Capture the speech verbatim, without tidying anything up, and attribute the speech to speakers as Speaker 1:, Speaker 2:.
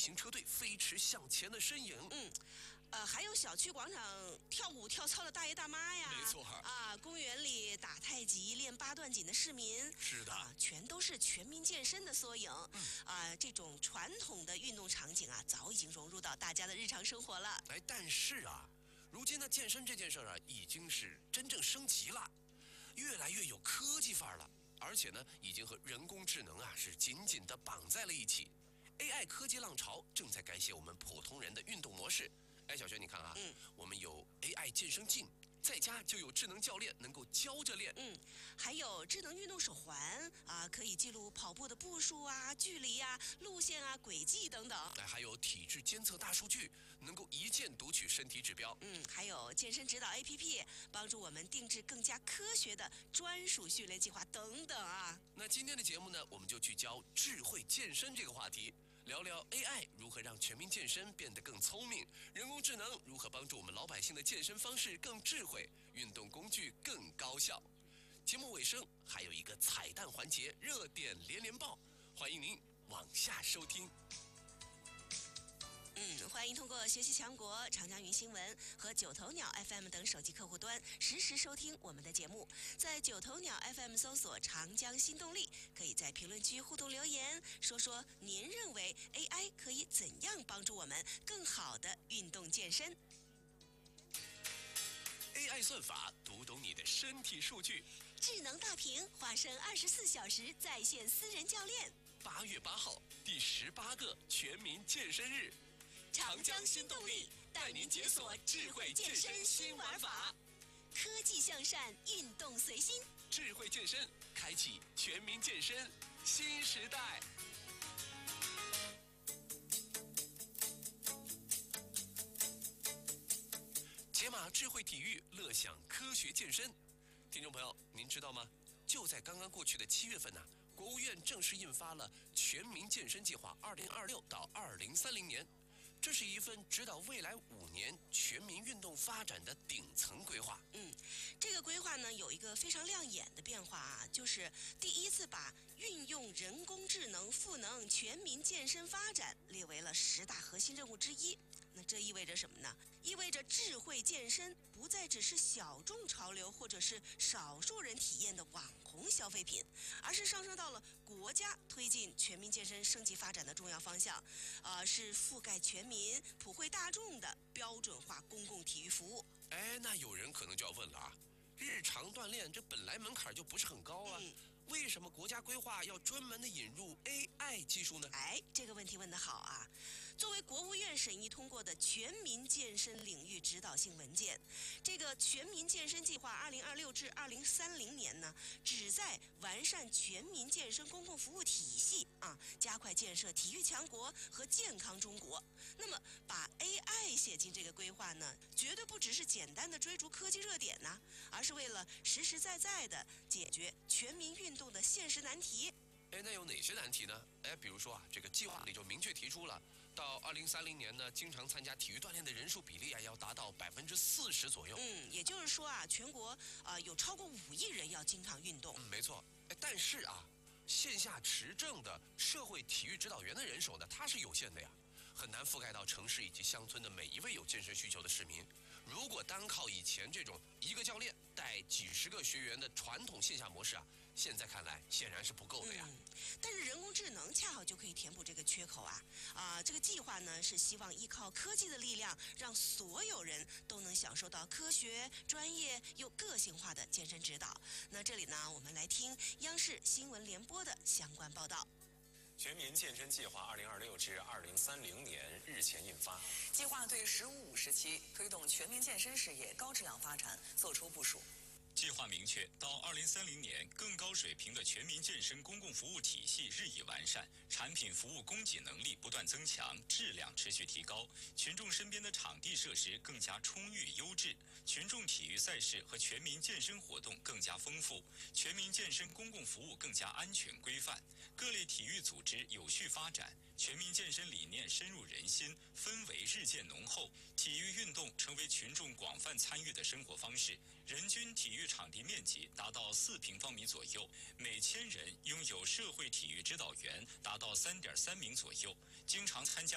Speaker 1: 行车队飞驰向前的身影。
Speaker 2: 嗯，呃，还有小区广场跳舞跳操的大爷大妈呀，
Speaker 1: 没错
Speaker 2: 啊，公园里打太极练八段锦的市民，
Speaker 1: 是的，
Speaker 2: 啊，全都是全民健身的缩影。
Speaker 1: 嗯、
Speaker 2: 啊，这种传统的运动场景啊，早已经融入到大家的日常生活了。
Speaker 1: 哎，但是啊，如今的健身这件事啊，已经是真正升级了，越来越有科技范儿了。而且呢，已经和人工智能啊是紧紧地绑在了一起。A I 科技浪潮正在改写我们普通人的运动模式。哎，小轩，你看啊，
Speaker 2: 嗯，
Speaker 1: 我们有 A I 健身镜，在家就有智能教练能够教着练。
Speaker 2: 嗯，还有智能运动手环啊，可以记录跑步的步数啊、距离啊、路线啊、轨迹等等。
Speaker 1: 哎，还有体质监测大数据，能够一键读取身体指标。
Speaker 2: 嗯，还有健身指导 A P P， 帮助我们定制更加科学的专属训练计划等等啊。
Speaker 1: 那今天的节目呢，我们就聚焦智慧健身这个话题。聊聊 A I 如何让全民健身变得更聪明，人工智能如何帮助我们老百姓的健身方式更智慧，运动工具更高效。节目尾声还有一个彩蛋环节，热点连连爆，欢迎您往下收听。
Speaker 2: 嗯，欢迎通过学习强国、长江云新闻和九头鸟 F M 等手机客户端实时收听我们的节目。在九头鸟 F M 搜索长江新动力，可以在评论区互动留言，说说您认为 A I 可以怎样帮助我们更好的运动健身。
Speaker 1: A I 算法读懂你的身体数据，
Speaker 2: 智能大屏化身二十四小时在线私人教练。
Speaker 1: 八月八号，第十八个全民健身日。
Speaker 2: 长江新动力带您解锁智慧健身新玩法，科技向善，运动随心。
Speaker 1: 智慧健身，开启全民健身新时代。解码智慧体育，乐享科学健身。听众朋友，您知道吗？就在刚刚过去的七月份呢、啊，国务院正式印发了《全民健身计划（二零二六到二零三零年）》。这是一份指导未来五年全民运动发展的顶层规划。
Speaker 2: 嗯，这个规划呢有一个非常亮眼的变化啊，就是第一次把运用人工智能赋能全民健身发展列为了十大核心任务之一。那这意味着什么呢？意味着智慧健身不再只是小众潮流或者是少数人体验的网红消费品，而是上升到了国家推进全民健身升级发展的重要方向，呃，是覆盖全民、普惠大众的标准化公共体育服务。
Speaker 1: 哎，那有人可能就要问了啊，日常锻炼这本来门槛就不是很高啊。嗯，为什么国家规划要专门的引入 A I 技术呢？
Speaker 2: 哎，这个问题问得好啊！作为国务院审议通过的全民健身领域指导性文件，这个全民健身计划二零二六至二零三零年呢，旨在完善全民健身公共服务体系啊，加快建设体育强国和健康中国。那么，把 A I 写进这个规划呢，绝对不只是简单的追逐科技热点呐、啊，而是为了实实在在的解决全民运动的现实难题。
Speaker 1: 哎，那有哪些难题呢？哎，比如说啊，这个计划里就明确提出了，到二零三零年呢，经常参加体育锻炼的人数比例啊，要达到百分之四十左右。
Speaker 2: 嗯，也就是说啊，全国啊、呃、有超过五亿人要经常运动。
Speaker 1: 嗯，没错。哎，但是啊，线下持证的社会体育指导员的人手呢，它是有限的呀，很难覆盖到城市以及乡村的每一位有健身需求的市民。如果单靠以前这种一个教练带几十个学员的传统线下模式啊，现在看来显然是不够的呀。
Speaker 2: 嗯，但是人工智能恰好就可以填补这个缺口啊！啊，这个计划呢是希望依靠科技的力量，让所有人都能享受到科学、专业又个性化的健身指导。那这里呢，我们来听央视新闻联播的相关报道。
Speaker 3: 全民健身计划二零二六至二零三零年日前印发，
Speaker 4: 计划对“十五五”时期推动全民健身事业高质量发展作出部署。
Speaker 5: 计划明确，到二零三零年，更高水平的全民健身公共服务体系日益完善，产品服务供给能力不断增强，质量持续提高，群众身边的场地设施更加充裕优质，群众体育赛事和全民健身活动更加丰富，全民健身公共服务更加安全规范，各类体育组织有序发展，全民健身理念深入人心，氛围日渐浓厚，体育运动成为群众广泛参与的生活方式，人均体育场地面积达到四平方米左右，每千人拥有社会体育指导员达到三点三名左右，经常参加